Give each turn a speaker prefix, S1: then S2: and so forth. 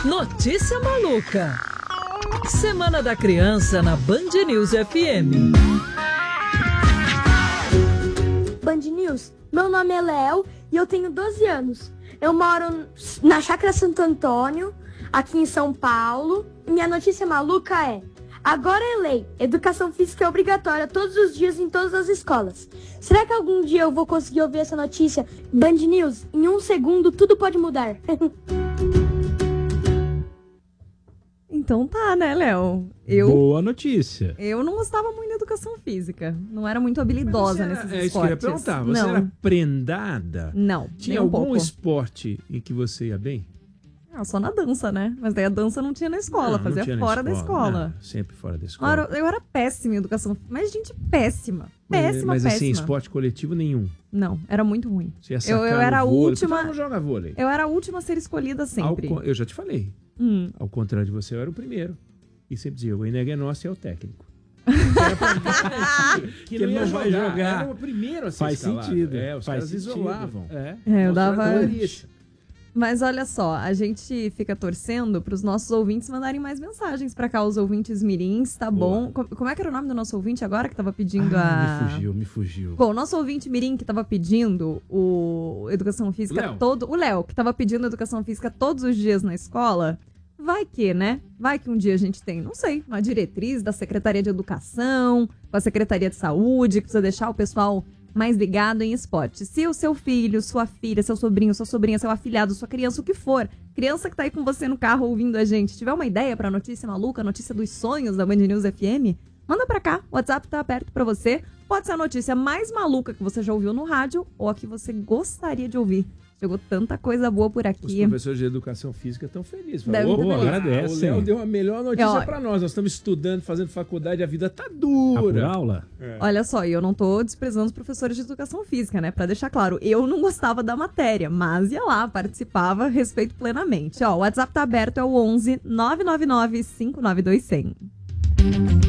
S1: Notícia maluca. Semana da Criança na Band News FM.
S2: Band News, meu nome é Léo e eu tenho 12 anos. Eu moro na Chácara Santo Antônio, aqui em São Paulo. Minha notícia maluca é: agora é lei, educação física é obrigatória todos os dias em todas as escolas. Será que algum dia eu vou conseguir ouvir essa notícia? Band News, em 1 segundo tudo pode mudar.
S3: Então tá, né, Léo?
S4: Boa notícia.
S3: Eu não gostava muito da educação física. Não era muito habilidosa nesses esportes.
S4: É isso que eu ia perguntar. Você era prendada?
S3: Não,
S4: Tinha algum esporte em que você ia bem?
S3: Só na dança, né? Mas daí a dança não tinha na escola, fazia fora da escola.
S4: Não, sempre fora da escola.
S3: Eu era péssima em educação. Mas, gente, péssima. Péssima.
S4: Mas assim, esporte coletivo nenhum?
S3: Não, era muito ruim.
S4: Você ia sacar
S3: eu era a última.
S4: Você não joga vôlei.
S3: Eu era a última a ser escolhida sempre.
S4: Eu já te falei. Ao contrário de você, eu era o primeiro. E sempre dizia, o Eneg é nosso e é o técnico. Era pra mim, que ele não vai jogar. Era o primeiro a ser escalado. Sentido. Os caras isolavam.
S3: Eu dava... Mas olha só, a gente fica torcendo para os nossos ouvintes mandarem mais mensagens para cá, os ouvintes mirins, tá bom? Como é que era o nome do nosso ouvinte agora que tava pedindo
S4: Me fugiu.
S3: Bom, o nosso ouvinte mirim que tava pedindo o educação física o Léo, que tava pedindo educação física todos os dias na escola, vai que, né? Vai que um dia a gente tem, não sei, uma diretriz da Secretaria de Educação, com a Secretaria de Saúde, que precisa deixar o pessoal mais ligado em esporte. Se o seu filho, sua filha, seu sobrinho, sua sobrinha, seu afilhado, sua criança, o que for, criança que tá aí com você no carro ouvindo a gente, tiver uma ideia pra notícia maluca, notícia dos sonhos da Band News FM, manda pra cá, o WhatsApp tá aberto pra você. Pode ser a notícia mais maluca que você já ouviu no rádio ou a que você gostaria de ouvir. Chegou tanta coisa boa por aqui.
S4: Os professores de educação física estão felizes. Agradece. O Léo deu a melhor notícia pra nós. Nós estamos estudando, fazendo faculdade, a vida tá dura. Por aula?
S3: Olha só, eu não tô desprezando os professores de educação física, né? Pra deixar claro, eu não gostava da matéria, mas ia lá, participava, respeito plenamente. O WhatsApp tá aberto, é o 11 999 592 100.